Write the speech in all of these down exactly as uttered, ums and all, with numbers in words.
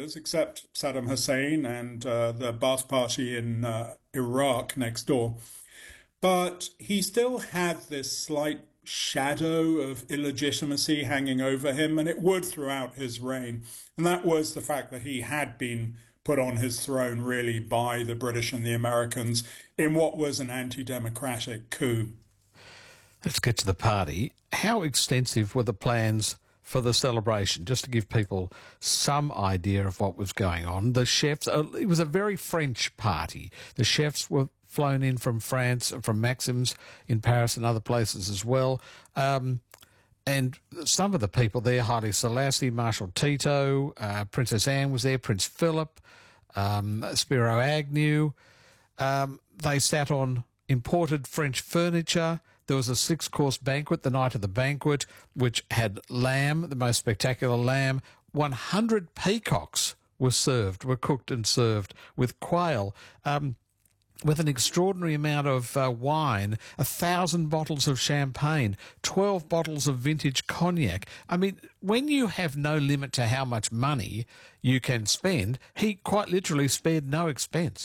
neighbors, except Saddam Hussein and uh, the Baath Party in uh, Iraq next door. But he still had this slight shadow of illegitimacy hanging over him, and it would throughout his reign. And that was the fact that he had been put on his throne really by the British and the Americans in what was an anti-democratic coup. Let's get to the party. How extensive were the plans for the celebration? Just to give people some idea of what was going on. The chefs, uh, it was a very French party. The chefs were flown in from France, from Maxim's in Paris and other places as well. Um, and some of the people there, Haile Selassie, Marshal Tito, uh, Princess Anne was there, Prince Philip, um, Spiro Agnew. Um, they sat on imported French furniture. There was a six-course banquet the night of the banquet, which had lamb, the most spectacular lamb. one hundred peacocks were served, were cooked and served with quail, um, with an extraordinary amount of uh, wine, a thousand bottles of champagne, twelve bottles of vintage cognac. I mean, when you have no limit to how much money you can spend, he quite literally spared no expense.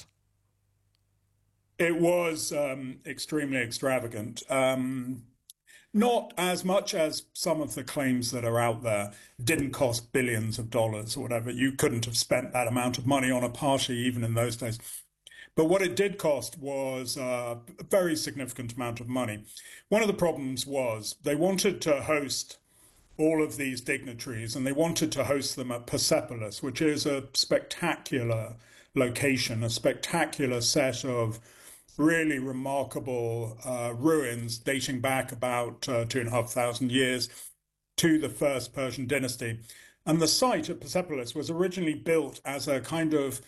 It was um, extremely extravagant. Um, not as much as some of the claims that are out there. Didn't cost billions of dollars or whatever. You couldn't have spent that amount of money on a party even in those days. But what it did cost was uh, a very significant amount of money. One of the problems was they wanted to host all of these dignitaries, and they wanted to host them at Persepolis, which is a spectacular location, a spectacular set of really remarkable uh, ruins dating back about uh, two and a half thousand years to the first Persian dynasty. And the site at Persepolis was originally built as a kind of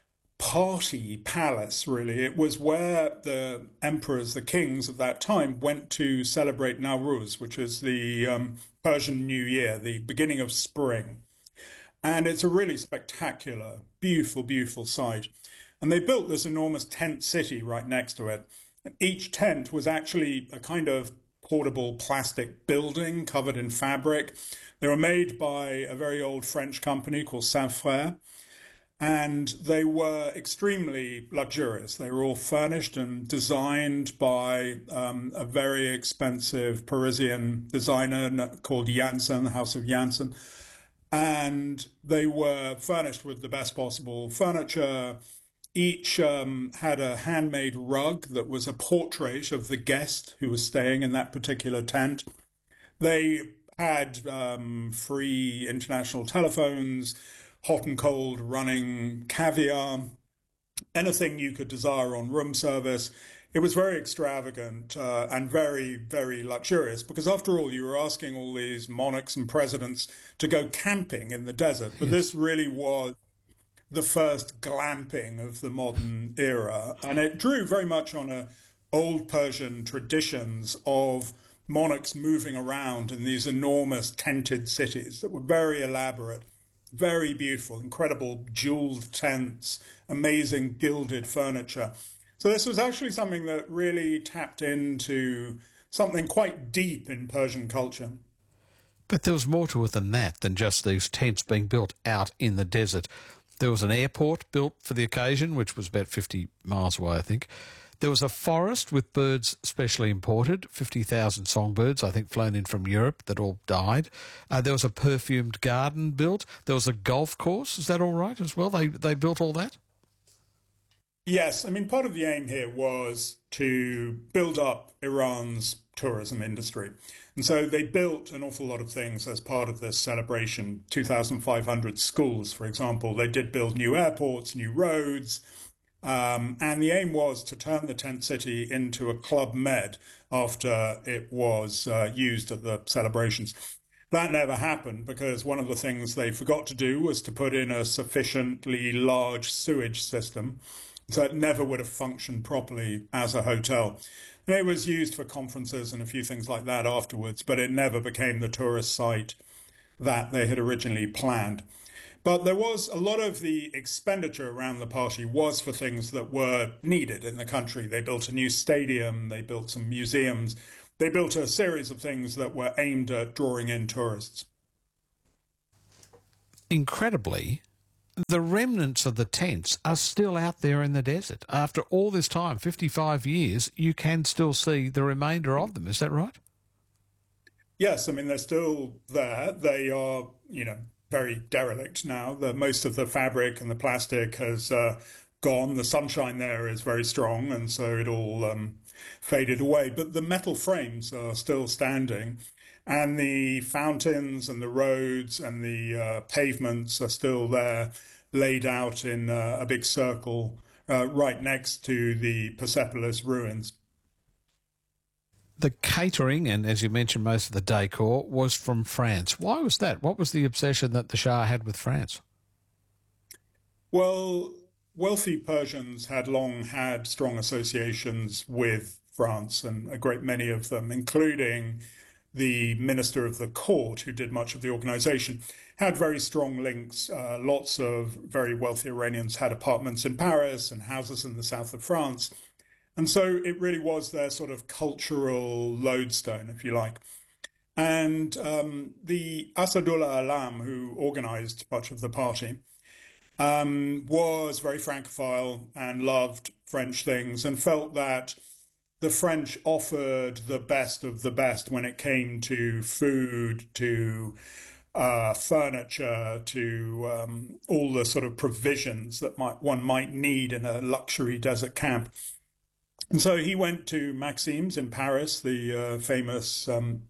party palace, really. It was where the emperors, the kings of that time, went to celebrate Nowruz, which is the um, Persian New Year, the beginning of spring. And it's a really spectacular, beautiful, beautiful site. And they built this enormous tent city right next to it. And each tent was actually a kind of portable plastic building covered in fabric. They were made by a very old French company called Saint-Frère. And they were extremely luxurious. They were all furnished and designed by um, a very expensive Parisian designer called Janssen, the House of Janssen. And they were furnished with the best possible furniture. Each um, had a handmade rug that was a portrait of the guest who was staying in that particular tent. They had um, free international telephones, hot and cold running caviar, anything you could desire on room service. It was very extravagant uh, and very, very luxurious because, after all, you were asking all these monarchs and presidents to go camping in the desert. But this really was the first glamping of the modern era. And it drew very much on a old Persian traditions of monarchs moving around in these enormous tented cities that were very elaborate, very beautiful, incredible jeweled tents, amazing gilded furniture. So this was actually something that really tapped into something quite deep in Persian culture. But there was more to it than that, than just these tents being built out in the desert. There was an airport built for the occasion, which was about fifty miles away, I think. There was a forest with birds specially imported, fifty thousand songbirds, I think, flown in from Europe that all died. Uh, there was a perfumed garden built. There was a golf course. Is that all right as well? They they built all that? Yes. I mean, part of the aim here was to build up Iran's tourism industry. And so they built an awful lot of things as part of this celebration. two thousand five hundred schools, for example. They did build new airports, new roads. Um, and the aim was to turn the tent city into a Club Med after it was uh, used at the celebrations. That never happened because one of the things they forgot to do was to put in a sufficiently large sewage system. So it never would have functioned properly as a hotel. And it was used for conferences and a few things like that afterwards, but it never became the tourist site that they had originally planned. But there was a lot of the expenditure around the party was for things that were needed in the country. They built a new stadium, they built some museums, they built a series of things that were aimed at drawing in tourists. Incredibly, the remnants of the tents are still out there in the desert. After all this time, fifty-five years, you can still see the remainder of them. Is that right? Yes, I mean, they're still there. They are, you know, very derelict now. The, most of the fabric and the plastic has uh, gone. The sunshine there is very strong, and so it all um, faded away. But the metal frames are still standing, and the fountains and the roads and the uh, pavements are still there, laid out in uh, a big circle uh, right next to the Persepolis ruins. The catering and, as you mentioned, most of the decor was from France. Why was that? What was the obsession that the Shah had with France? Well, wealthy Persians had long had strong associations with France, and a great many of them, including the minister of the court, who did much of the organization, had very strong links. Uh, lots of very wealthy Iranians had apartments in Paris and houses in the south of France. And so it really was their sort of cultural lodestone, if you like. And um, the Asadullah Alam, who organized much of the party, um, was very Francophile and loved French things and felt that the French offered the best of the best when it came to food, to uh, furniture, to um, all the sort of provisions that might, one might need in a luxury desert camp. And so he went to Maxim's in Paris, the uh, famous um,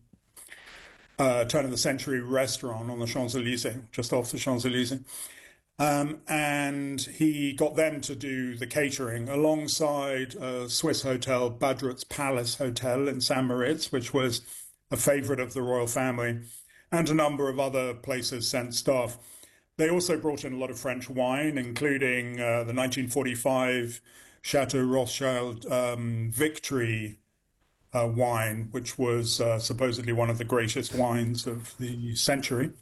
uh, turn of the century restaurant on the Champs-Élysées, just off the Champs-Élysées. Um, and he got them to do the catering alongside a Swiss hotel, Badrut's Palace Hotel in Saint Moritz, which was a favorite of the royal family, and a number of other places sent staff. They also brought in a lot of French wine, including uh, the nineteen forty-five Chateau Rothschild um, Victory uh, wine, which was uh, supposedly one of the greatest wines of the century.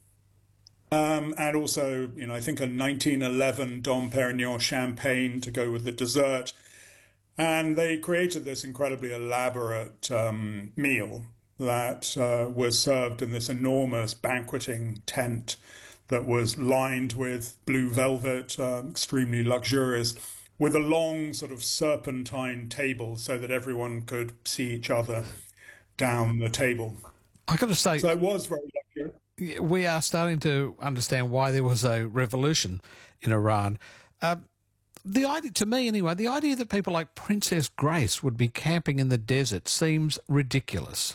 Um, and also, you know, I think a nineteen eleven Dom Perignon champagne to go with the dessert. And they created this incredibly elaborate um, meal that uh, was served in this enormous banqueting tent that was lined with blue velvet, uh, extremely luxurious, with a long sort of serpentine table so that everyone could see each other down the table. I got to say, so it was very luxurious. We are starting to understand why there was a revolution in Iran. Uh, the idea, to me anyway, the idea that people like Princess Grace would be camping in the desert seems ridiculous.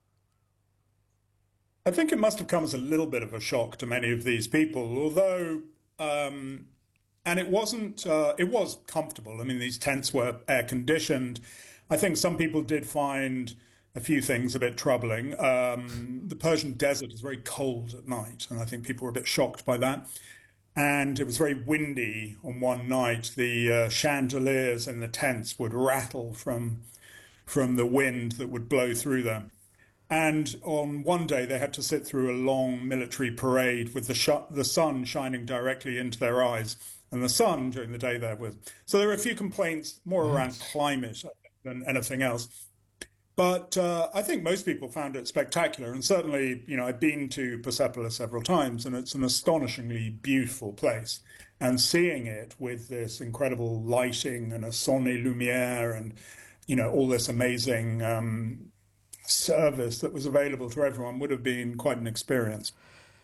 I think it must have come as a little bit of a shock to many of these people, although, um, and it wasn't, uh, it was comfortable. I mean, these tents were air conditioned. I think some people did find a few things a bit troubling. Um, the Persian desert is very cold at night, and I think people were a bit shocked by that. And it was very windy on one night. The uh, chandeliers in the tents would rattle from from the wind that would blow through them. And on one day, they had to sit through a long military parade with the sh the sun shining directly into their eyes, and the sun during the day there was. So there were a few complaints more around climate than anything else. But uh, I think most people found it spectacular. And certainly, you know, I've been to Persepolis several times, and it's an astonishingly beautiful place. And seeing it with this incredible lighting and a sonné lumière and, you know, all this amazing um, service that was available to everyone would have been quite an experience.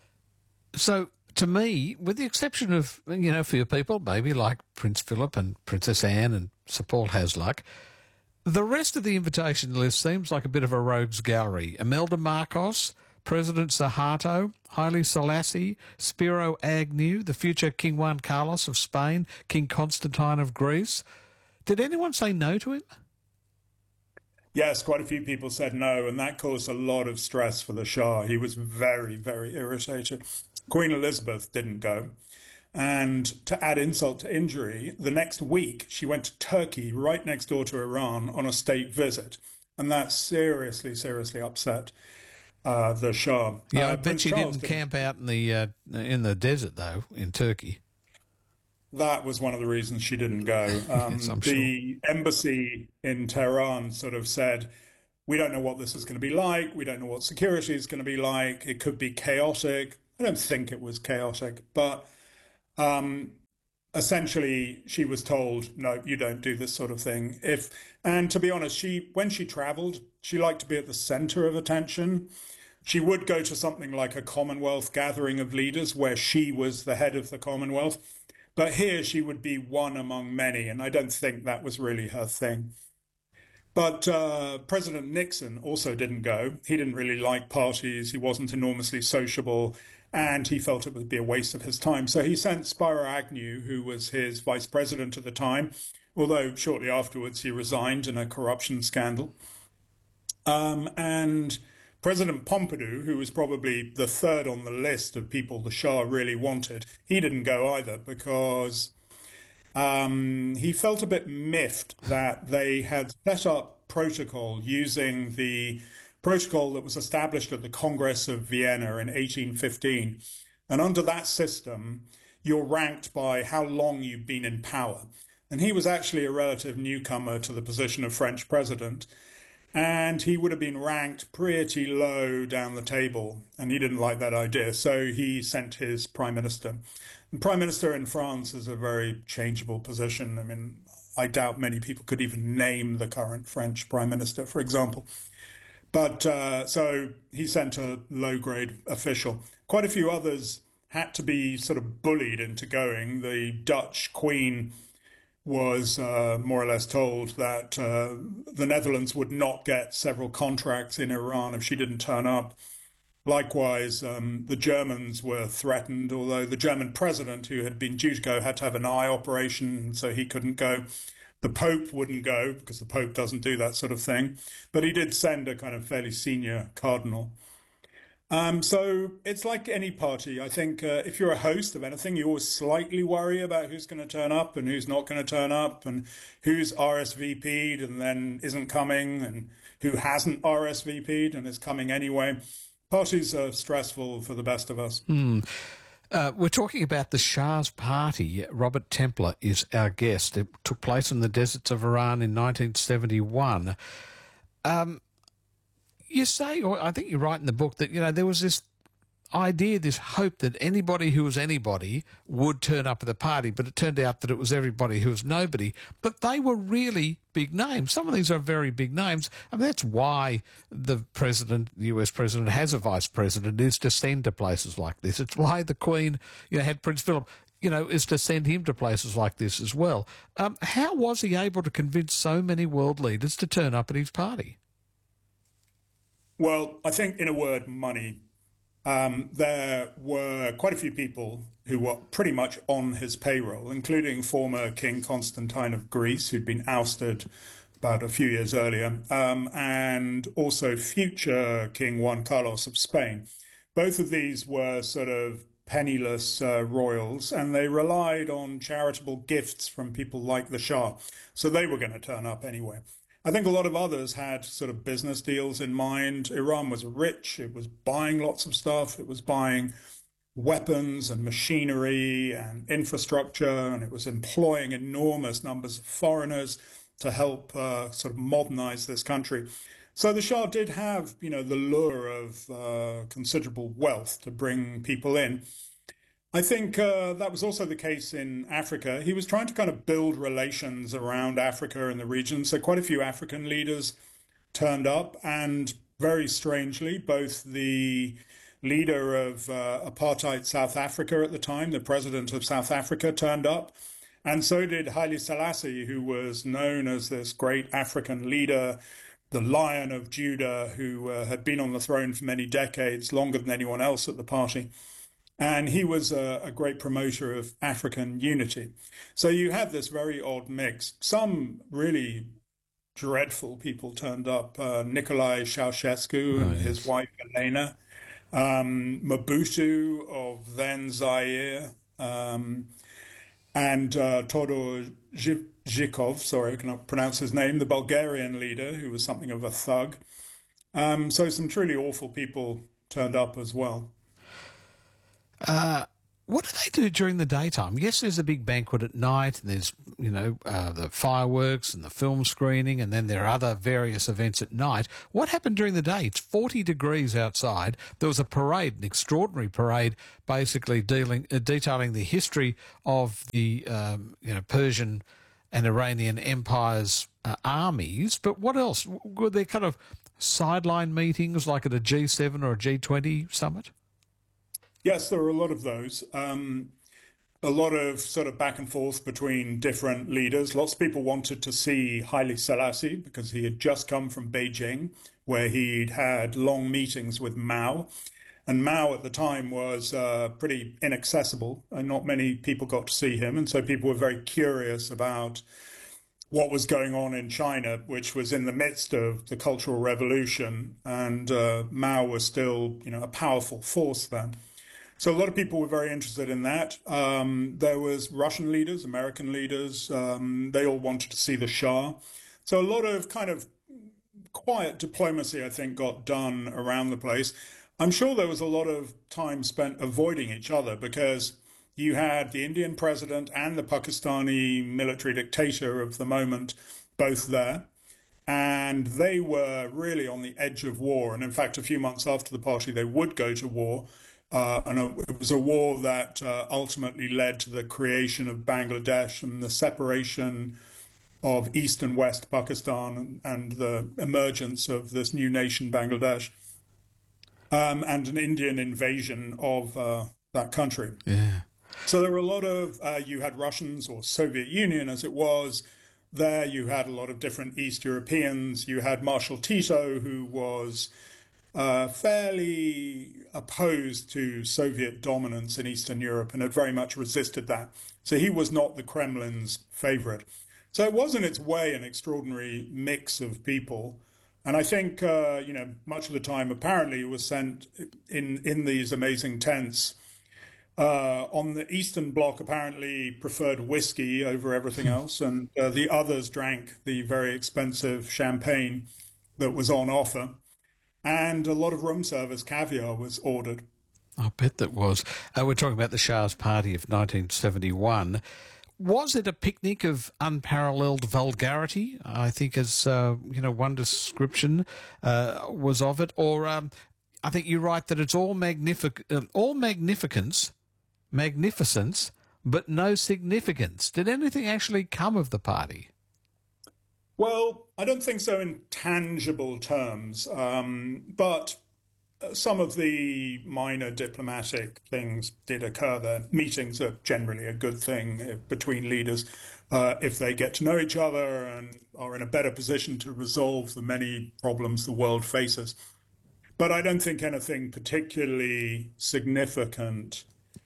So, to me, with the exception of, you know, a few people, maybe like Prince Philip and Princess Anne and Sir Paul Hasluck, the rest of the invitation list seems like a bit of a rogues gallery. Imelda Marcos, President Suharto, Haile Selassie, Spiro Agnew, the future King Juan Carlos of Spain, King Constantine of Greece. Did anyone say no to him? Yes, quite a few people said no, and that caused a lot of stress for the Shah. He was very, very irritated. Queen Elizabeth didn't go. And to add insult to injury, the next week she went to Turkey, right next door to Iran, on a state visit. And that seriously, seriously upset uh, the Shah. Yeah, uh, I bet Prince she Charles didn't camp out in the uh, in the desert, though, in Turkey. That was one of the reasons she didn't go. Um, yes, I'm the sure. embassy in Tehran sort of said, we don't know what this is going to be like. We don't know what security is going to be like. It could be chaotic. I don't think it was chaotic, but Um, essentially, she was told, no, you don't do this sort of thing. If and to be honest, she when she traveled, she liked to be at the center of attention. She would go to something like a Commonwealth gathering of leaders where she was the head of the Commonwealth. But here she would be one among many, and I don't think that was really her thing. But uh, President Nixon also didn't go. He didn't really like parties. He wasn't enormously sociable, and he felt it would be a waste of his time. So he sent Spiro Agnew, who was his vice president at the time, although shortly afterwards he resigned in a corruption scandal. Um, and President Pompidou, who was probably the third on the list of people the Shah really wanted, he didn't go either because Um, he felt a bit miffed that they had set up protocol using the protocol that was established at the Congress of Vienna in eighteen fifteen. And under that system, you're ranked by how long you've been in power. And he was actually a relative newcomer to the position of French president. And he would have been ranked pretty low down the table. And he didn't like that idea. So he sent his prime minister. And prime minister in France is a very changeable position. I mean, I doubt many people could even name the current French prime minister, for example. But uh, so he sent a low-grade official. Quite a few others had to be sort of bullied into going. The Dutch Queen was uh, more or less told that uh, the Netherlands would not get several contracts in Iran if she didn't turn up. Likewise, um, the Germans were threatened, although the German president, who had been due to go, had to have an eye operation, so he couldn't go. The Pope wouldn't go, because the Pope doesn't do that sort of thing. But he did send a kind of fairly senior cardinal. Um, so it's like any party. I think uh, if you're a host of anything, you always slightly worry about who's going to turn up and who's not going to turn up and who's R S V P'd and then isn't coming and who hasn't R S V P'd and is coming anyway. Parties are stressful for the best of us. Mm. Uh, we're talking about the Shah's party. Robert Templer is our guest. It took place in the deserts of Iran in nineteen seventy-one. Um, you say, or I think you write in the book, that, you know, there was this idea, this hope that anybody who was anybody would turn up at the party, but it turned out that it was everybody who was nobody. But they were really big names. Some of these are very big names. I mean, that's why the president, the U S president, has a vice president, is to send to places like this. It's why the Queen, you know, had Prince Philip, you know, is to send him to places like this as well. Um, how was he able to convince so many world leaders to turn up at his party? Well, I think, in a word, money. Um, there were quite a few people who were pretty much on his payroll, including former King Constantine of Greece, who'd been ousted about a few years earlier, um, and also future King Juan Carlos of Spain. Both of these were sort of penniless uh, royals, and they relied on charitable gifts from people like the Shah. So they were going to turn up anyway. I think a lot of others had sort of business deals in mind. Iran was rich. It was buying lots of stuff. It was buying weapons and machinery and infrastructure, and it was employing enormous numbers of foreigners to help uh, sort of modernize this country. So the Shah did have, you know, the lure of uh, considerable wealth to bring people in. I think uh, that was also the case in Africa. He was trying to kind of build relations around Africa and the region. So quite a few African leaders turned up. And very strangely, both the leader of uh, apartheid South Africa at the time, the president of South Africa, turned up. And so did Haile Selassie, who was known as this great African leader, the Lion of Judah, who uh, had been on the throne for many decades, longer than anyone else at the party. And he was a, a great promoter of African unity. So you have this very odd mix. Some really dreadful people turned up. Uh, Nicolae Ceausescu and oh, yes. his wife Elena, um, Mobutu of then Zaire, um, and uh, Todor Zhivkov, sorry, I cannot pronounce his name, the Bulgarian leader, who was something of a thug. Um, so some truly awful people turned up as well. Uh, What do they do during the daytime? Yes, there's a big banquet at night, and there's, you know, uh, the fireworks and the film screening, and then there are other various events at night. What happened during the day? It's forty degrees outside. There was a parade, an extraordinary parade, basically dealing, uh, detailing the history of the, um, you know, Persian and Iranian empires' uh, armies. But what else? Were there kind of sideline meetings like at a G seven or a G twenty summit? Yes, there are a lot of those. Um, a lot of sort of back and forth between different leaders. Lots of people wanted to see Haile Selassie because he had just come from Beijing, where he'd had long meetings with Mao. And Mao at the time was uh, pretty inaccessible, and not many people got to see him. And so people were very curious about what was going on in China, which was in the midst of the Cultural Revolution. And uh, Mao was still, you know, a powerful force then. So a lot of people were very interested in that. Um, there was Russian leaders, American leaders. Um, they all wanted to see the Shah. So a lot of kind of quiet diplomacy, I think, got done around the place. I'm sure there was a lot of time spent avoiding each other because you had the Indian president and the Pakistani military dictator of the moment both there. And they were really on the edge of war. And in fact, a few months after the party, they would go to war. Uh, and it was a war that uh, ultimately led to the creation of Bangladesh and the separation of East and West Pakistan and the emergence of this new nation, Bangladesh, um, and an Indian invasion of uh, that country. Yeah. So there were a lot of, uh, you had Russians or Soviet Union as it was. There you had a lot of different East Europeans. You had Marshal Tito, who was Uh, fairly opposed to Soviet dominance in Eastern Europe and had very much resisted that. So he was not the Kremlin's favorite. So it was in its way an extraordinary mix of people. And I think, uh, you know, much of the time apparently it was sent in, in these amazing tents. Uh, on the Eastern Bloc apparently preferred whiskey over everything else. And uh, the others drank the very expensive champagne that was on offer. And a lot of room service caviar was ordered. I bet that was. Uh, we're talking about the Shah's Party of nineteen seventy-one. Was it a picnic of unparalleled vulgarity? I think, as uh, you know, one description uh, was of it. Or um, I think you write that it's all magnific- uh, all magnificence, magnificence, but no significance. Did anything actually come of the party? Well, I don't think so in tangible terms, um, but some of the minor diplomatic things did occur there. Meetings are generally a good thing between leaders uh, if they get to know each other and are in a better position to resolve the many problems the world faces. But I don't think anything particularly significant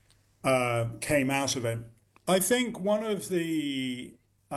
uh, came out of it. I think one of the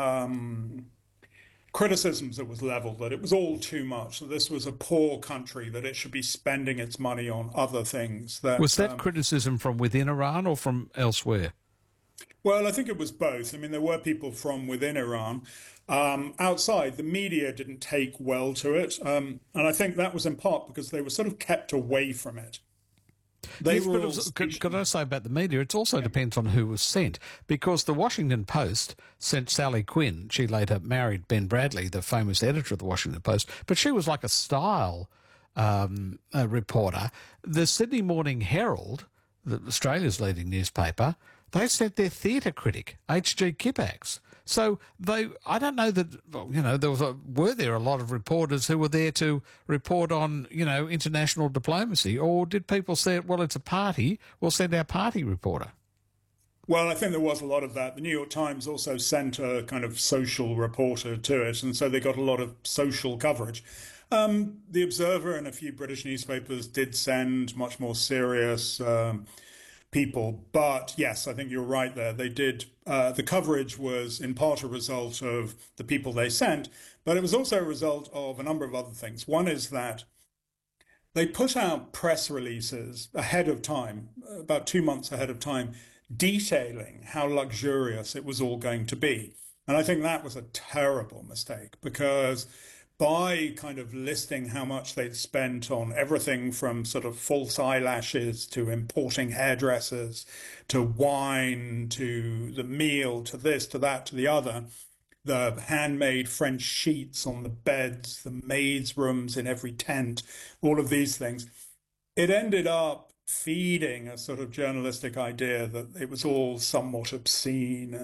um, criticisms that was leveled, that it was all too much, that this was a poor country, that it should be spending its money on other things. That, was that um, criticism from within Iran or from elsewhere? Well, I think it was both. I mean, there were people from within Iran. Um, outside, the media didn't take well to it. Um, and I think that was in part because they were sort of kept away from it. They yes, were but was, could, could I say about the media, it also yeah. depends on who was sent, because the Washington Post sent Sally Quinn. She later married Ben Bradley, the famous editor of the Washington Post, but she was like a style um, a reporter. The Sydney Morning Herald, the Australia's leading newspaper, they sent their theatre critic, H G Kippax. So they, I don't know that, you know, there was a, were there a lot of reporters who were there to report on, you know, international diplomacy, or did people say, well, it's a party, we'll send our party reporter? Well, I think there was a lot of that. The New York Times also sent a kind of social reporter to it, and so they got a lot of social coverage. Um, the Observer and a few British newspapers did send much more serious um, people. But yes, I think you're right there. They did. Uh, the coverage was in part a result of the people they sent, but it was also a result of a number of other things. One is that they put out press releases ahead of time, about two months ahead of time, detailing how luxurious it was all going to be. And I think that was a terrible mistake, because by kind of listing how much they'd spent on everything from sort of false eyelashes to importing hairdressers to wine to the meal to this to that to the other, the handmade French sheets on the beds, the maids' rooms in every tent, all of these things. It ended up feeding a sort of journalistic idea that it was all somewhat obscene